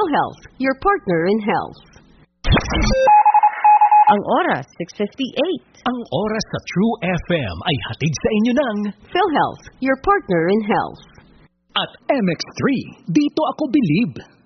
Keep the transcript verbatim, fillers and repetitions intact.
PhilHealth, your partner in health. Ang oras, six fifty-eight. Ang oras sa True F M ay hatid sa inyo ng PhilHealth, your partner in health. At M X three, dito ako bilib.